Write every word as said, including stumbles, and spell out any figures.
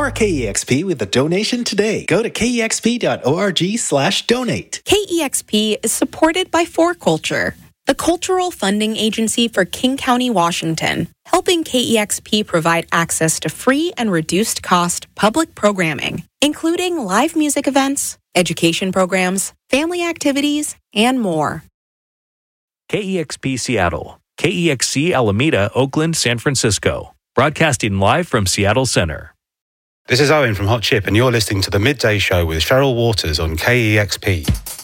Support K E X P with a donation today. Go to kexp.org slash donate. K E X P is supported by four Culture, the cultural funding agency for King County, Washington, helping K E X P provide access to free and reduced-cost public programming, including live music events, education programs, family activities, and more. K E X P Seattle, K E X C Alameda, Oakland, San Francisco, broadcasting live from Seattle Center. This is Owen from Hot Chip, and you're listening to The Midday Show with Cheryl Waters on K E X P.